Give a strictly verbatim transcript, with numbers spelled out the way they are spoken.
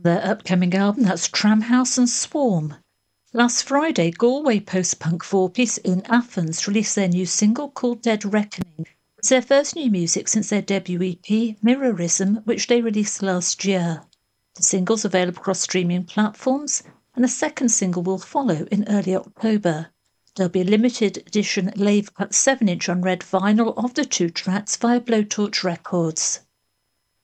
Their upcoming album, that's Tramhouse and Swarm. Last Friday, Galway post-punk four-piece In Athens released their new single called Dead Reckoning. It's their first new music since their debut E P, Mirrorism, which they released last year. The single's available across streaming platforms, and a second single will follow in early October. There'll be a limited edition Lave cut seven inch on red vinyl of the two tracks via Blowtorch Records.